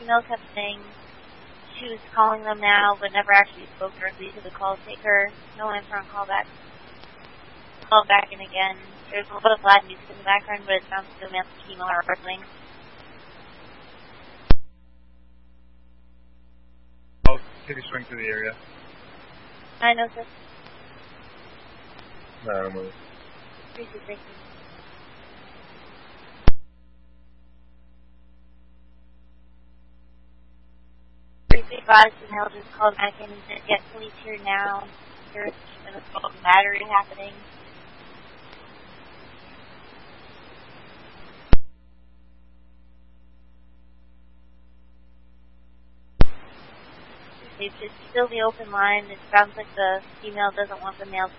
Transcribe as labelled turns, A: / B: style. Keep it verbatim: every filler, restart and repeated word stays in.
A: female kept saying she was calling them now, but never actually spoke directly to the call taker. No answer on callback. Call back in again. There's a little bit of loud music in the background, but it sounds like a male female are wrestling.
B: I'll take a swing through the area.
A: I know, sir.
B: No, I'm with it.
A: Thank you, thank you. Briefly advised and Hell just called back in and said, get police here now. There's an assault and battery happening. It's just still the open line. It sounds like the female doesn't want the male to